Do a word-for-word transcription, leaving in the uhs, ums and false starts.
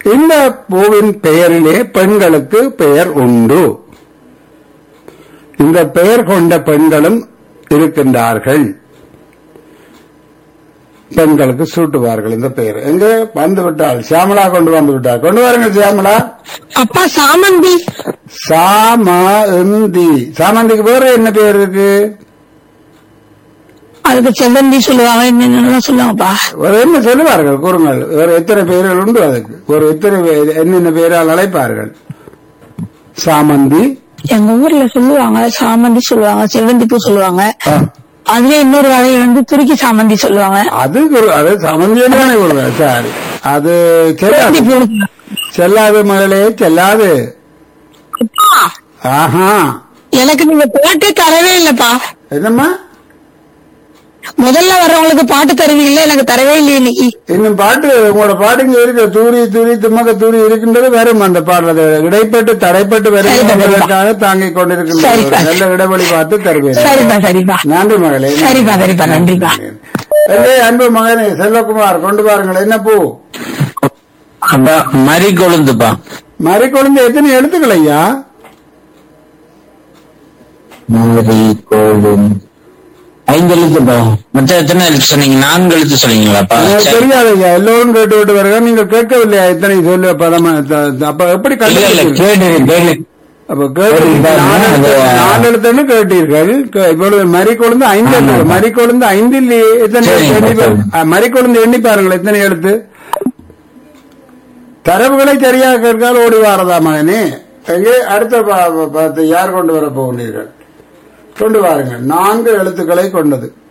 இந்த பூவின் பெயரிலே பெண்களுக்கு பெயர் உண்டு. இந்த பெயர் கொண்ட பெண்களும் இருக்கின்றார்கள். பெண்களுக்கு சூட்டுவார்கள் இந்த பெயர். எங்க வந்து விட்டாள் சியாமலா, கொண்டு வந்து விட்டாள். கொண்டு வாருங்க சியாமலா. அப்பா சாமந்தி. சாமந்தி. சாமந்திக்கு வேற என்ன பெயர் இருக்கு? அதுக்கு செவ்வந்தி சொல்லுவாங்க, என்னென்ன சொல்லுவாங்கப்பா. வேற என்ன சொல்லுவார்கள் கூறுங்கள். வேற எத்தனை பெயர்கள் உண்டு அதுக்கு? ஒரு எத்தனை என்னென்ன பெயரால் அழைப்பார்கள்? சாமந்தி எங்க ஊர்ல சொல்லுவாங்க, சாமந்தி சொல்லுவாங்க, செவ்வந்தி பூ சொல்லுவாங்க. அதுல இன்னொரு வகை வந்து துருக்கி சாமந்தி சொல்லுவாங்க. அது அது சாமந்தி சாரி, அது செல்லாது செல்லாது மகளே, செல்லாது. ஆஹா, எனக்கு நீங்க பாட்டு தரவே இல்லப்பா. என்னம்மா? முதல்ல வர்றவங்களுக்கு பாட்டு தருவீங்களே, எனக்கு தரவே இல்லையே இன்னைக்கு. இன்னும் பாட்டு உங்களோட பாட்டுங்க இருக்கு. தூரி தூரி தும்மக்க தூரி இருக்கின்றது வரும் அந்த பாடல். இடைப்பட்டு தடைப்பட்டு வருவதற்காக தாங்கிக் கொண்டிருக்கின்ற நல்ல இடைவெளி பார்த்து தருவேன். சரிப்பா சரிப்பா. நன்றி மகளே. சரிப்பா சரிப்பா, நன்றிப்பா. அன்பு மகனே செல்வகுமார், கொண்டு பாருங்கள். என்ன பூ? மரி கொழுந்துப்பா. மரி கொழுந்து எத்தனை எழுத்துக்கள் ஐயா? மரி கொழுந்து ஐந்து எழுத்துப்பா. மொத்தம் எத்தனை எழுத்து சொன்னீங்க? நான்கு எழுத்து சொன்னீங்களாப்பா? தெரியாது ஐயா, எல்லோரும் கேட்டு விட்டு வருக. நீங்க கேட்கவில்லையா எத்தனை சொல்லு பதமா? அப்ப எப்படி கேட்டு அப்ப நாலு எழுத்துன்னு கேட்டீர்கள். இப்பொழுது மரி கொழுந்து ஐந்து எழுத்து. மரி கொழுந்து ஐந்தில் எத்தனை எழுத்து? மரி கொழுந்து எண்ணி பாருங்கள் எத்தனை எழுத்து. தரவுகளை சரியாக கேட்கால் ஓடி வாரதா மகனே. எங்கே அடுத்த யார் கொண்டு வர போகிறீர்கள்? கொண்டு வாருங்கள். நான்கு எழுத்துக்களை கொண்டது.